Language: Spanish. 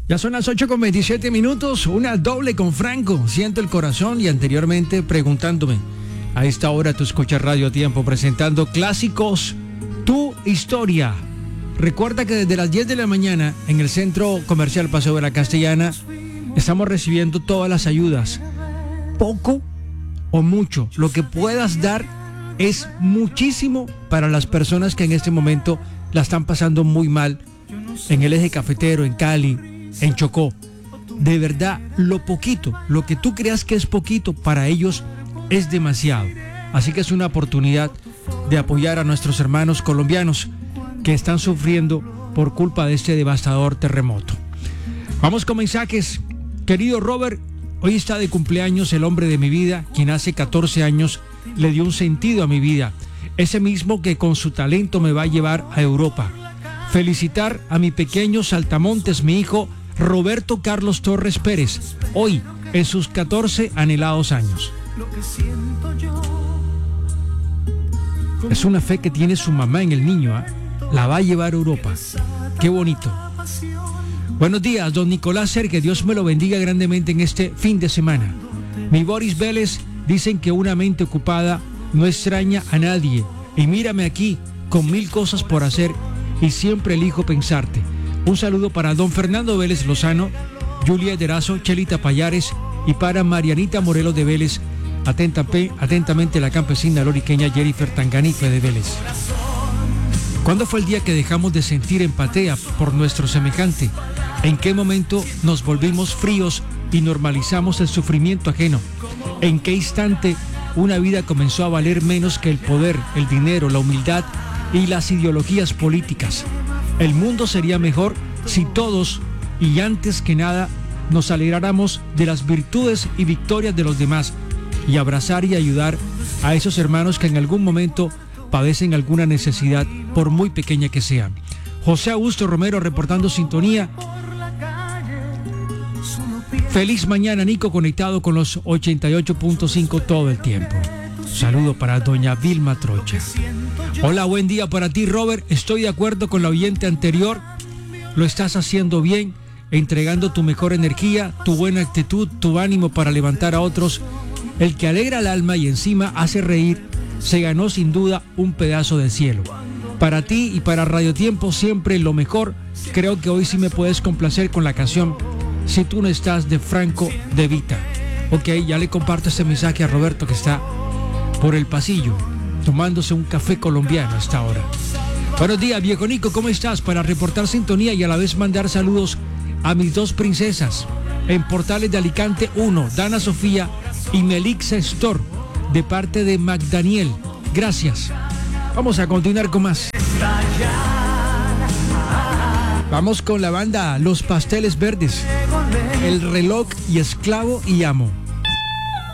Ya son las 8:27, una doble con Franco. Siento el corazón y anteriormente preguntándome. A esta hora tú escuchas Radio Tiempo presentando clásicos, tu historia. Recuerda que desde las 10 de la mañana en el Centro Comercial Paseo de la Castellana estamos recibiendo todas las ayudas. Poco o mucho, lo que puedas dar es muchísimo para las personas que en este momento la están pasando muy mal en el eje cafetero, en Cali, en Chocó. De verdad, lo poquito, lo que tú creas que es poquito, para ellos es demasiado. Así que es una oportunidad de apoyar a nuestros hermanos colombianos que están sufriendo por culpa de este devastador terremoto. Vamos con mensajes. Querido Robert, hoy está de cumpleaños el hombre de mi vida, quien hace 14 años le dio un sentido a mi vida. Ese mismo que con su talento me va a llevar a Europa. Felicitar a mi pequeño saltamontes, mi hijo Roberto Carlos Torres Pérez, hoy en sus 14 anhelados años. Es una fe que tiene su mamá en el niño, ¿eh? La va a llevar a Europa. Qué bonito. Buenos días, don Nicolás Ser, que Dios me lo bendiga grandemente en este fin de semana. Mi Boris Vélez, dicen que una mente ocupada no extraña a nadie. Y mírame aquí, con 1000 cosas por hacer, y siempre elijo pensarte. Un saludo para don Fernando Vélez Lozano, Julia Derazo, Chelita Payares, y para Marianita Morelos de Vélez. Atentamente la campesina loriqueña Jennifer Tanganife de Vélez. ¿Cuándo fue el día que dejamos de sentir empatía por nuestro semejante? ¿En qué momento nos volvimos fríos y normalizamos el sufrimiento ajeno? ¿En qué instante una vida comenzó a valer menos que el poder, el dinero, la humildad y las ideologías políticas? El mundo sería mejor si todos, y antes que nada, nos alegráramos de las virtudes y victorias de los demás y abrazar y ayudar a esos hermanos que en algún momento padecen alguna necesidad, por muy pequeña que sea. José Augusto Romero reportando sintonía. Feliz mañana, Nico, conectado con los 88.5 todo el tiempo. Saludo para doña Vilma Trocha. Hola, buen día para ti, Robert. Estoy de acuerdo con la oyente anterior. Lo estás haciendo bien, entregando tu mejor energía, tu buena actitud, tu ánimo para levantar a otros. El que alegra el alma y encima hace reír, se ganó sin duda un pedazo del cielo. Para ti y para Radio Tiempo siempre lo mejor. Creo que hoy sí me puedes complacer con la canción Si tú no estás, de Franco De Vita. Ok, ya le comparto este mensaje a Roberto, que está por el pasillo tomándose un café colombiano a esta hora. Buenos días, viejo Nico, ¿cómo estás? Para reportar sintonía y a la vez mandar saludos a mis dos princesas en Portales de Alicante 1, Dana Sofía y Melixa Store, de parte de Magdaniel. Gracias. Vamos a continuar con más. Vamos con la banda Los Pasteles Verdes, El Reloj y Esclavo y Amo.